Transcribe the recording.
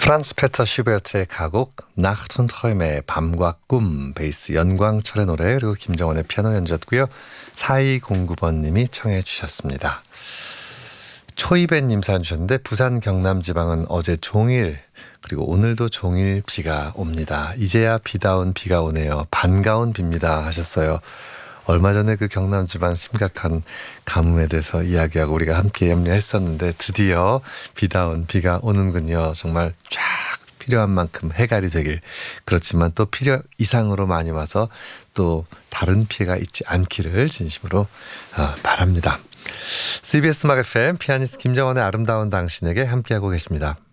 프란츠 페터 슈베르트의 가곡 나cht und Träume 밤과 꿈, 베이스 연광철의 노래, 그리고 김정원의 피아노 연주였고요. 4209번님이 청해 주셨습니다. 초이벤님 사연 주셨는데, 부산 경남 지방은 어제 종일 그리고 오늘도 종일 비가 옵니다. 이제야 비다운 비가 오네요. 반가운 비입니다 하셨어요. 얼마 전에 그 경남 지방 심각한 가뭄에 대해서 이야기하고 우리가 함께 염려했었는데 드디어 비다운 비가 오는군요. 정말 쫙 필요한 만큼 해갈이 되길. 그렇지만 또 필요 이상으로 많이 와서 또 다른 피해가 있지 않기를 진심으로 바랍니다. CBS 음악 FM 피아니스트 김정원의 아름다운 당신에게 함께하고 계십니다.